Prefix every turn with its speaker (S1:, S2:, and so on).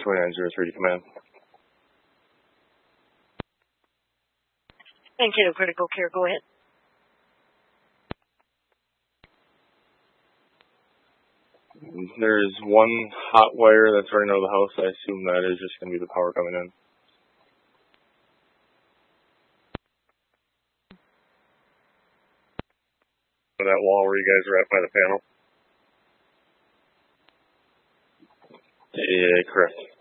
S1: 2903 to command.
S2: Mankato Critical Care, go ahead.
S1: There's one hot wire that's running out of the house. I assume that is just going to be the power coming in. That wall where you guys are at by the panel? Yeah, correct.